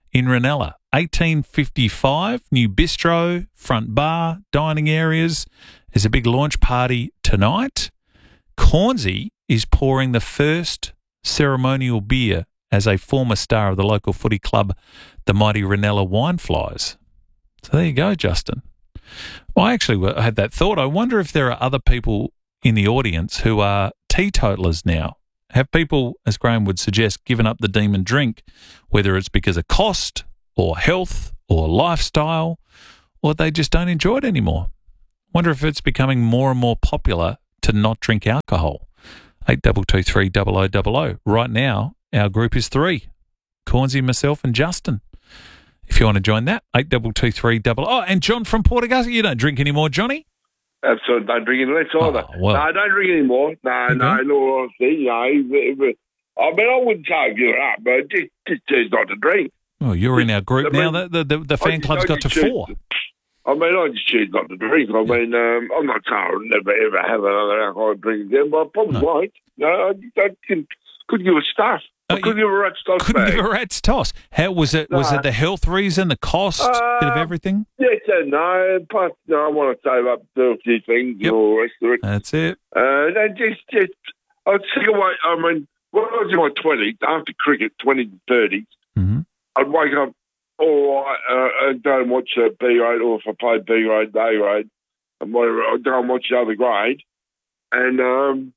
in Ranella. eighteen fifty-five, new bistro, front bar, dining areas. There's a big launch party tonight. Cornsey is pouring the first ceremonial beer as a former star of the local footy club, the mighty Ranella Wineflies. So there you go, Justin. Well, I actually had that thought. I wonder if there are other people in the audience who are teetotalers now. Have people, as Graham would suggest, given up the demon drink, whether it's because of cost or health or lifestyle, or they just don't enjoy it anymore? Wonder if it's becoming more and more popular to not drink alcohol. eight two two three double oh double oh. Right now, our group is three. Cornsey, myself and Justin. If you want to join that, eight two two three double oh. Oh, and John from Port Augusta. You don't drink anymore, Johnny? Absolutely, don't drink any less either. Oh, well. No, I don't drink anymore. No, Okay. no, in all honesty, you know, it- it- I mean, I wouldn't say I'd give it up, but just, just choose not to drink. Oh, you're in our group I now. mean, The, the, the fan I just- club's I got to just choose- four. I mean, I just choose not to drink. I mean, um, I'm not saying I'll never ever have another alcoholic drink again, but I probably won't. No, I, I can, could give a stuff. I could give a rat's toss Couldn't bag. give a rat's toss. How was it? Was No. it the health reason, the cost, bit of Uh, everything? Yes and no. Plus, no, I want to save up to do a few things and all the rest of it. That's it. Uh, no, just, just, I was sick of my, I mean, when I was in my twenties, after cricket, twenties and thirties, Mm-hmm. I'd wake up all right uh, and go and watch uh, B grade, or if I played B grade, A grade, and whatever, I'd go and watch the other grade, and um,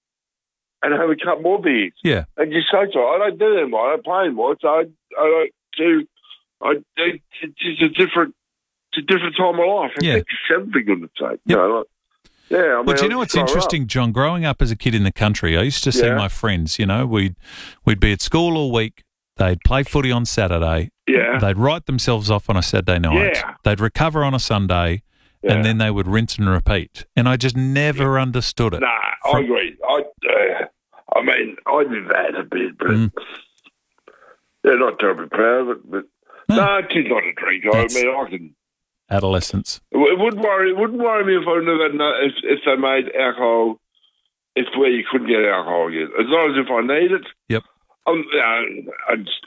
and have a couple more beers. Yeah. And just social. I don't do that anymore. I don't play anymore. So I, I don't do. I it's just a different, it's a different time of life. I Yeah. think seven for goodness sake. You know, like, yeah. I mean, Well, do you know I what's just grow up. interesting, John? Growing up as a kid in the country, I used to see Yeah. my friends, you know, we'd, we'd be at school all week. They'd play footy on Saturday. Yeah. They'd write themselves off on a Saturday night. Yeah. They'd recover on a Sunday, Yeah. and then they would rinse and repeat. And I just never understood it. Nah, I From- agree. I, uh, I mean, I did that a bit, but Mm. they're not terribly proud of it. But no, it's just not a drink. I That's- mean, I can. Adolescence. It wouldn't worry. It wouldn't worry me if I knew that no- if, if they made alcohol, if where you couldn't get alcohol again. As long as if I need it, Yep. I'm, uh, I just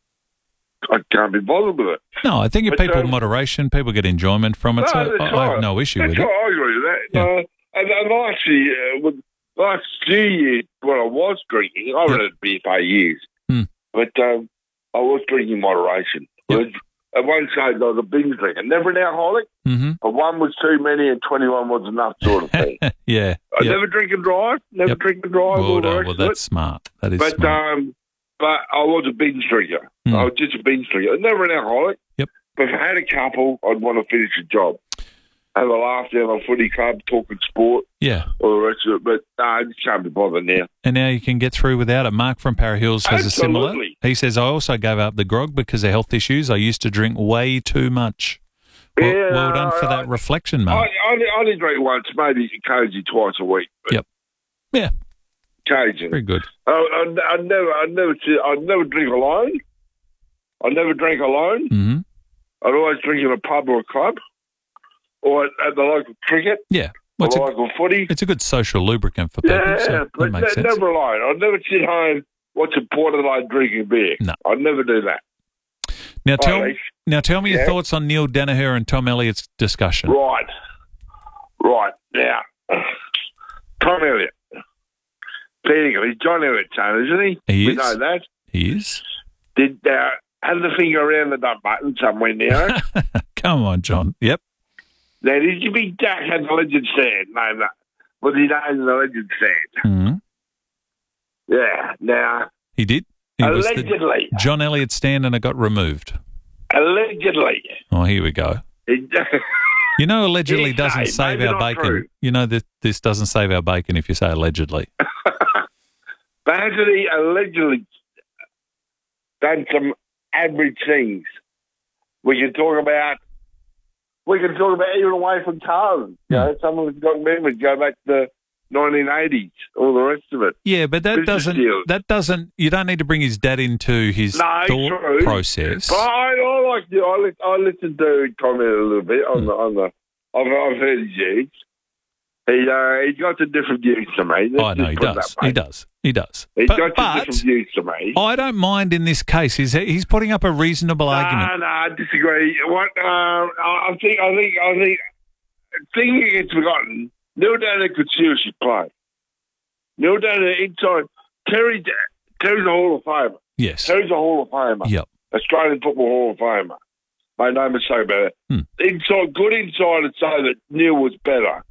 I can't be bothered with it. No, I think if But, people um, moderation, people get enjoyment from it. No, so that's I, I have right. no issue That's with it. right, I agree with that. Uh, and, and actually, uh, with last few years when I was drinking, I haven't had beer for years, Hmm. but um, I was drinking in moderation. At one stage, I was a binge drinker, never an alcoholic, Mm-hmm. but one was too many and twenty-one was enough, sort of thing. Yeah. I Yep. never drink and drive, never Yep. drink and drive. Well all the done. rest Well, of it. that's smart. That is But smart. um, but I was a binge drinker. Hmm. I was just a binge drinker. Never an alcoholic. Yep. But if I had a couple, I'd want to finish the job. Have a laugh down on footy club, talking sport, Yeah. all the rest of it. But no, I just can't be bothered now. And now you can get through without it. Mark from Para Hills has a similar. Absolutely. He says, I also gave up the grog because of health issues. I used to drink way too much. Well, Yeah, well done for I- that reflection, I, Mark. I, only- I only drink once, maybe occasionally twice a week. But Yep. Yeah. Occasionally. Very good. I, I, I never, I never, I never drink alone. I never drink alone. Mm-hmm. I'd always drink in a pub or a club, or at, at the local cricket, Yeah. or Well, it's, the a, local footy. it's a good social lubricant for people. Yeah, so that but makes ne- sense. never alone. I'd never sit home, what's important like drinking beer. No. I'd never do that. Now tell, Right, now tell me your Yeah. thoughts on Neil Danaher and Tom Elliott's discussion. Right. Right. Now, Tom Elliott. Technically, John Elliott's son, isn't he? He we is. know that. He is. Did uh, have the finger around the dump button somewhere now. Come on, John. Yep. Now, did you be Jack had the legend stand? No, no. Was he named the legend stand? Mhm. Yeah. Now, He did. He was the allegedly, John Elliott stand and it got removed. allegedly, Oh, here we go. he, You know, allegedly Hearsay, doesn't save maybe our not bacon. true. You know that this doesn't save our bacon if you say allegedly. but hasn't he allegedly done some average things? We can talk about. We can talk about even away from cars. You know, some of us got memories go back to the nineteen eighties, all the rest of it. Yeah, but that Business doesn't. deals. That doesn't. You don't need to bring his dad into his No, thought true. process. But I, I like to. I, li- I listened to him comment a little bit Hmm. on the on the. I've, I've heard his views, He uh, he's got the different views to me. Let's Oh, no, just he put it does. that way. He does. He does. He's But, got the but different views to me. I don't mind in this case. He's, he's putting up a reasonable No, argument. no, I disagree. What uh, I I think, I think, I think, thing that gets forgotten. Neil Daniher could seriously play. Neil Daniher inside. Terry, Terry's a Hall of Famer. Yes. Terry's a Hall of Famer. Yep. Australian Football Hall of Famer. Made no mistake about it. Hmm. Inside, good inside to say that Neil was better.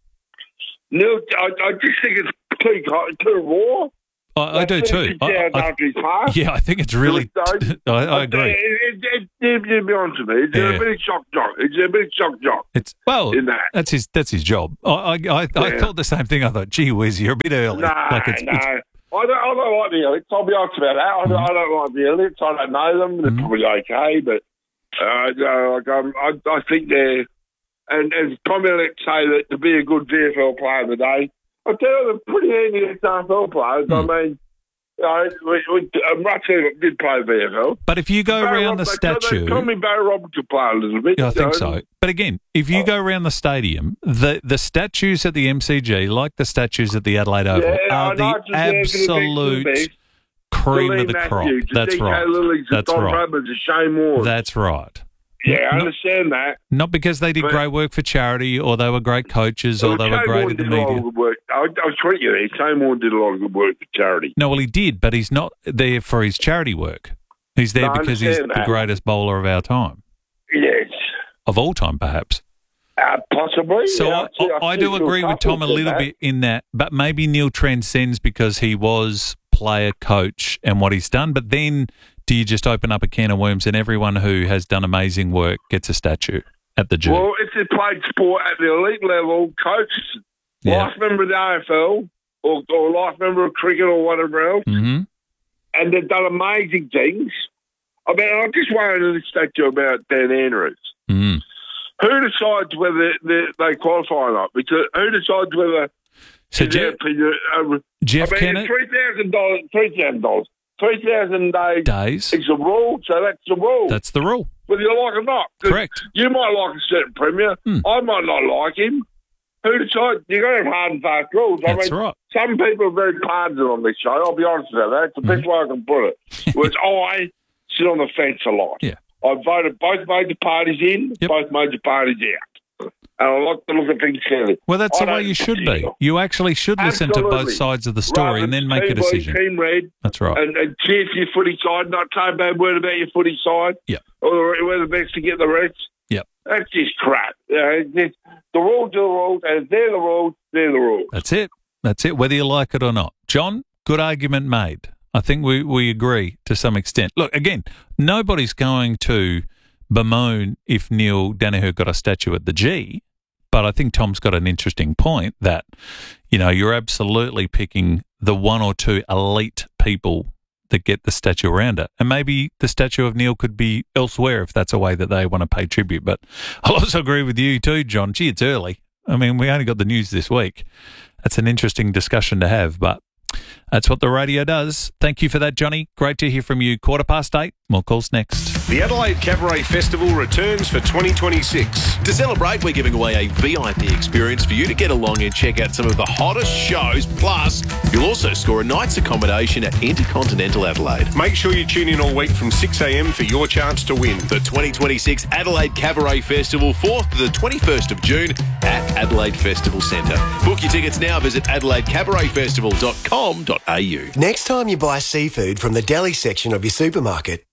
Neil, I, I just think it's too, too raw. I, I do too. I, I, yeah, I think it's really. I, I agree. It, it, it, it, it, be honest with me, it's Yeah. a bit of shock jock. It's a bit of shock jock. It's well, in that. that's his. That's his job. I, I, I, I Yeah. thought the same thing. I thought, gee whiz, you're a bit early. No, like it's, no. it's- I don't, I don't like the elites. I'll be honest about that. I don't, I don't like the elites. I don't know them. They're probably okay, but uh, you know, like, um, I, I think they're. And as Tom Elliott say that to be a good V F L player today, I tell you, they're pretty handy N F L players. I mean, you know, we, we, um, Russell did play V F L. But if you go Barry around the Roberts- they- statue, they Tell me Barry Roberts to play a little bit. Yeah, I you think know. so. But again, if you go around the stadium, the the statues at the M C G, like the statues at the Adelaide Oval, Yeah, I are know the it's just absolute the best. cream Lee of the crop. Matthews, the That's D K right. Lillys, the That's Don right. Roberts, the Shane Warne. That's right. Yeah, I Not- understand that. Not because they did But- great work for charity, or they were great coaches, or Well, they were Shane great Warne in the did a lot media. of good work. I, I was tweeting you there. Shane Warne did a lot of good work for charity. No, well, he did, but he's not there for his charity work. He's there No, I because he's understand the that. greatest bowler of our time, Yes. of all time, perhaps. Uh, possibly. So yeah, I, see- I, I see do Phil agree with Tucker Tom a said little that. bit in that, but maybe Neil transcends because he was player, coach, and what he's done. But then, do you just open up a can of worms and everyone who has done amazing work gets a statue at the G? Well, if they played sport at the elite level, coach, Yeah. life member of the A F L, or, or life member of cricket or whatever else, Mm-hmm. and they've done amazing things. I mean, I just wanted to statue about Dan Andrews. Mm-hmm. Who decides whether they, they qualify or not? Because who decides whether? So is their Jeff- opinion, uh, Jeff I mean, Kennett- three thousand dollars, three thousand dollars, three thousand days. Days. It's a rule, so that's the rule. That's the rule. Whether you like it or not. 'Cause Correct. You might like a certain premier. I might not like him. Who decides? You've got to have hard and fast rules. I That's mean, right. some people are very partisan on this show. I'll be honest about that. It's the best way I can put it. Whereas I sit on the fence a lot. Yeah. I voted both major parties in, both major parties out. And I like to look at things fairly. Well, that's I the way don't you should be. particularly- You actually should listen to both Absolutely. sides of the story Rather and then than make a team blue, decision. Team red. That's right. And, and cheer for your footy side, not say a bad word about your footy side. Yeah. Or we're the best to get the rest. Yep. That's just crap. You know, it's just, the rules are the rules, and if they're the rules, they're the rules. That's it. That's it, whether you like it or not. John, good argument made. I think we, we agree to some extent. Look, again, nobody's going to bemoan if Neil Daniher got a statue at the G, but I think Tom's got an interesting point that, you know, you're absolutely picking the one or two elite people that get the statue around it. And maybe the statue of Neil could be elsewhere if that's a way that they want to pay tribute. But I'll also agree with you too, John. Gee, it's early. I mean, we only got the news this week. That's an interesting discussion to have, but that's what the radio does. Thank you for that, Johnny. Great to hear from you. Quarter past eight. More calls next. The Adelaide Cabaret Festival returns for twenty twenty-six. To celebrate, we're giving away a V I P experience for you to get along and check out some of the hottest shows. Plus, you'll also score a night's accommodation at Intercontinental Adelaide. Make sure you tune in all week from six a.m. for your chance to win. The twenty twenty-six Adelaide Cabaret Festival, fourth to the twenty-first of June at Adelaide Festival Centre. Book your tickets now. Visit adelaide cabaret festival dot com dot a u. Next time you buy seafood from the deli section of your supermarket,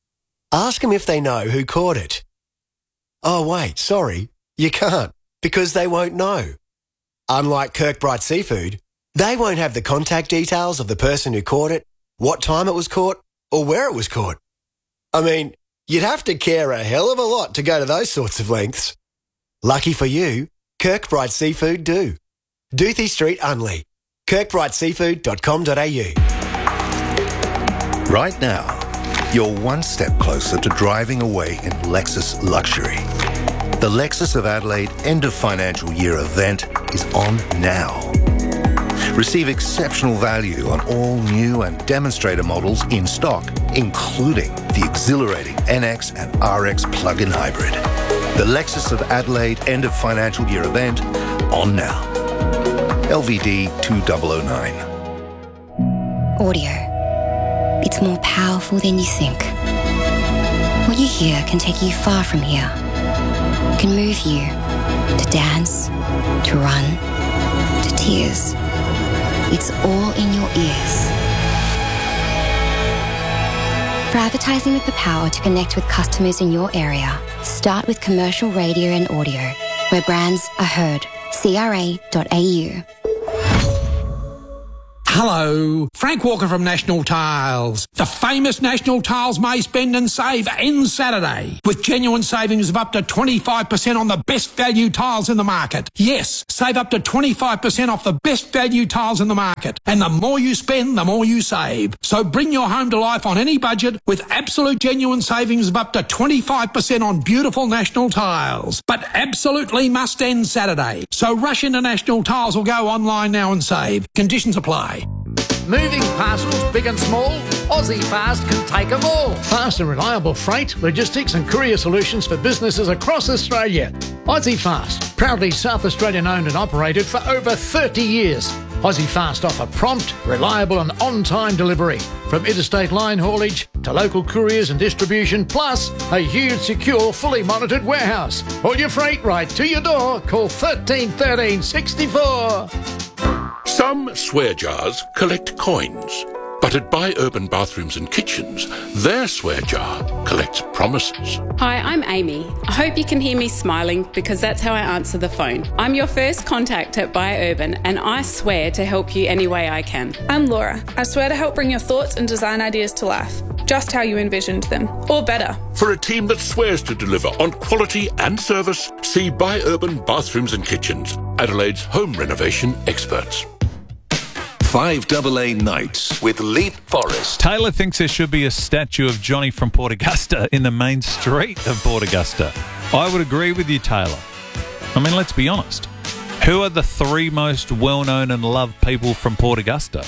ask them if they know who caught it. Oh, wait, sorry, you can't, because they won't know. Unlike Kirkbride Seafood, they won't have the contact details of the person who caught it, what time it was caught, or where it was caught. I mean, you'd have to care a hell of a lot to go to those sorts of lengths. Lucky for you, Kirkbride Seafood do. Doothie Street, Unley. kirkbride seafood dot com dot a u. Right now, you're one step closer to driving away in Lexus luxury. The Lexus of Adelaide end of financial year event is on now. Receive exceptional value on all new and demonstrator models in stock, including the exhilarating N X and R X plug-in hybrid. The Lexus of Adelaide end of financial year event on now. L V D two thousand nine. Audio. It's more powerful than you think. What you hear can take you far from here. It can move you to dance, to run, to tears. It's all in your ears. For advertising with the power to connect with customers in your area, start with commercial radio and audio, where brands are heard. C R A dot A U. Hello, Frank Walker from National Tiles. The famous National Tiles May Spend and Save ends Saturday with genuine savings of up to twenty-five percent on the best value tiles in the market. Yes, save up to twenty-five percent off the best value tiles in the market. And the more you spend, the more you save. So bring your home to life on any budget with absolute genuine savings of up to twenty-five percent on beautiful National Tiles. But absolutely must end Saturday. So rush into National Tiles or go online now and save. Conditions apply. Moving parcels big and small, Aussie Fast can take them all. Fast and reliable freight, logistics and courier solutions for businesses across Australia. Aussie Fast, proudly South Australian owned and operated for over thirty years. Aussie Fast offer prompt, reliable and on-time delivery. From interstate line haulage to local couriers and distribution, plus a huge, secure, fully monitored warehouse. All your freight right to your door. Call thirteen thirteen sixty-four. Some swear jars collect coins, but at Buy Urban Bathrooms and Kitchens, their swear jar collects promises. Hi, I'm Amy. I hope you can hear me smiling because that's how I answer the phone. I'm your first contact at Buy Urban and I swear to help you any way I can. I'm Laura. I swear to help bring your thoughts and design ideas to life, just how you envisioned them, or better. For a team that swears to deliver on quality and service, see Buy Urban Bathrooms and Kitchens, Adelaide's home renovation experts. five double A Nights with Leith Forrest. Taylor thinks there should be a statue of Johnny from Port Augusta in the main street of Port Augusta. I would agree with you, Taylor. I mean, let's be honest. Who are the three most well-known and loved people from Port Augusta?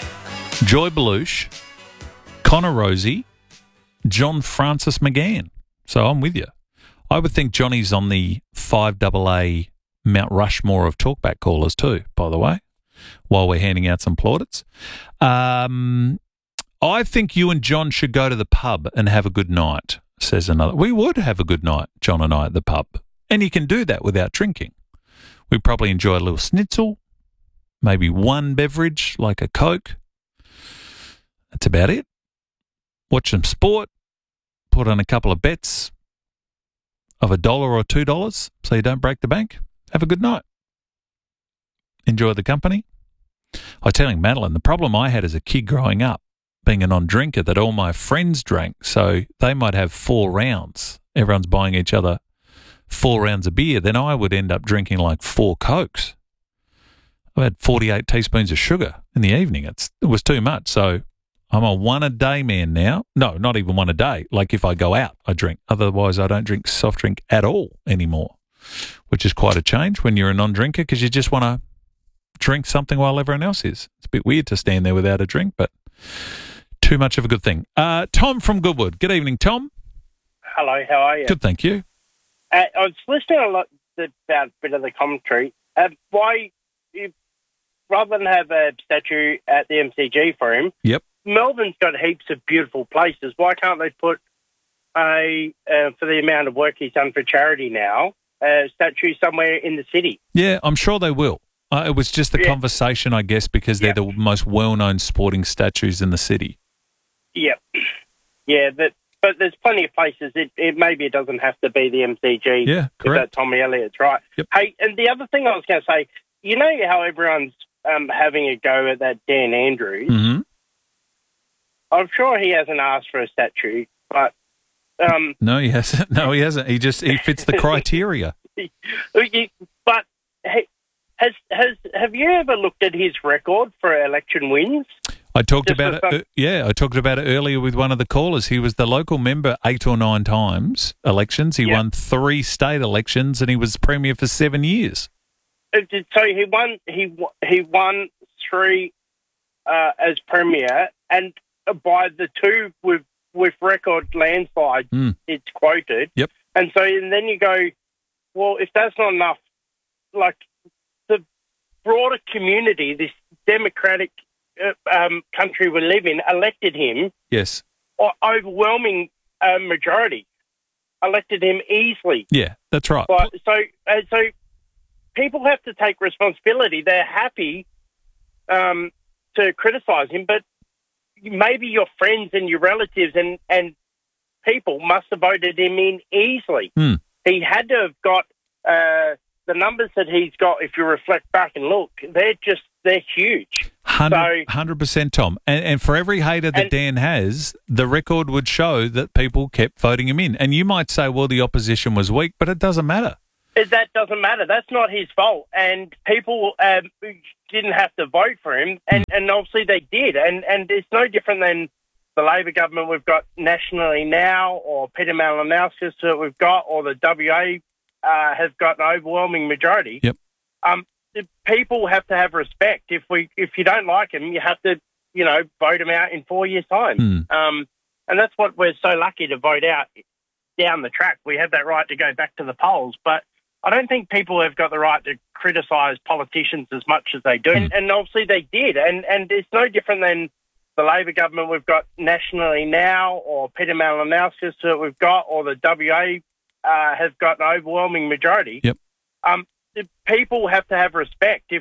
Joy Belush, Connor Rosie, John Francis McGann. So I'm with you. I would think Johnny's on the five double A Mount Rushmore of talkback callers too, by the way, while we're handing out some plaudits. Um, I think you and John should go to the pub and have a good night, says another. We would have a good night, John and I, at the pub. And you can do that without drinking. We'd probably enjoy a little schnitzel, maybe one beverage like a Coke. That's about it. Watch some sport, put on a couple of bets of a dollar or two dollars so you don't break the bank. Have a good night. Enjoy the company. I was telling Madeline, the problem I had as a kid growing up, being a non-drinker, that all my friends drank, so they might have four rounds. Everyone's buying each other four rounds of beer. Then I would end up drinking like four Cokes. I had forty-eight teaspoons of sugar in the evening. It's, it was too much. So I'm a one-a-day man now. No, not even one a day. Like if I go out, I drink. Otherwise, I don't drink soft drink at all anymore, which is quite a change when you're a non-drinker because you just want to drink something while everyone else is. It's a bit weird to stand there without a drink, but too much of a good thing. Uh, Tom from Goodwood. Good evening, Tom. Hello, how are you? Good, thank you. Uh, I was listening a lot about a bit of the commentary. Uh, why, you, rather than have a statue at the M C G for him, yep. Melbourne's got heaps of beautiful places. Why can't they put a, uh, for the amount of work he's done for charity now, a statue somewhere in the city? Yeah, I'm sure they will. Uh, it was just the yeah. conversation, I guess, because they're yeah. the most well-known sporting statues in the city. Yep. Yeah, but, but there's plenty of places. It, it Maybe it doesn't have to be the M C G. Yeah, correct. That Tommy Elliott's right. Yep. Hey, and the other thing I was going to say, you know how everyone's um, having a go at that Dan Andrews? Mm-hmm. I'm sure he hasn't asked for a statue, but... Um, no, he hasn't. No, he hasn't. He just he fits the criteria. But... Hey, Has has have you ever looked at his record for election wins? I talked Just about it. some... Uh, yeah, I talked about it earlier with one of the callers. He was the local member eight or nine times elections. He yep. won three state elections, and he was premier for seven years. So he won. He he won three uh, as premier, and by the two with with record landslides, mm. it's quoted. Yep. And so and then you go, well, if that's not enough, like. broader community, this democratic uh, um, country we live in, elected him. Yes. Or overwhelming uh, majority elected him easily. Yeah, that's right. But, so, uh, so people have to take responsibility. They're happy um, to criticise him, but maybe your friends and your relatives and, and people must have voted him in easily. Hmm. He had to have got uh, the numbers that he's got. If you reflect back and look, they're just they're huge. one hundred percent, Tom. And, and for every hater that And- Dan has, the record would show that people kept voting him in. And you might say, well, the opposition was weak, but it doesn't matter. That doesn't matter. That's not his fault. And people um, didn't have to vote for him, and, and obviously they did. And, and it's no different than the Labor government we've got nationally now, or Peter Malinowskis that we've got, or the W A uh, has got an overwhelming majority. Yep. Um, the people have to have respect. If we, if you don't like him, you have to, you know, vote him out in four years' time. Mm. Um, and that's what we're so lucky to vote out down the track. We have that right to go back to the polls, but I don't think people have got the right to criticise politicians as much as they do. Mm. And, and obviously they did. And, and it's no different than the Labor government we've got nationally now, or Peter Malinowskis that we've got, or the W A uh, has got an overwhelming majority. Yep. Um, the people have to have respect. If